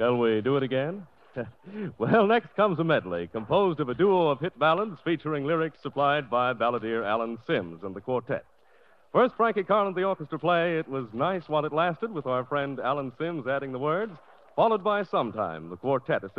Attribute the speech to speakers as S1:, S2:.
S1: Shall we do it again? Well, next comes a medley composed of a duo of hit ballads featuring lyrics supplied by balladeer Alan Sims and the quartet. First, Frankie Carlin, the orchestra play, It Was Nice While It Lasted, with our friend Alan Sims adding the words, followed by Sometime, the quartet